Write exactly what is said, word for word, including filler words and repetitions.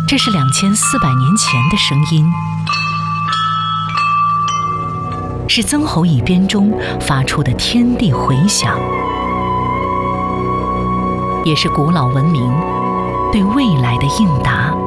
这是两千四百年前的声音，是曾侯乙编中发出的天地回响，也是古老文明对未来的应答。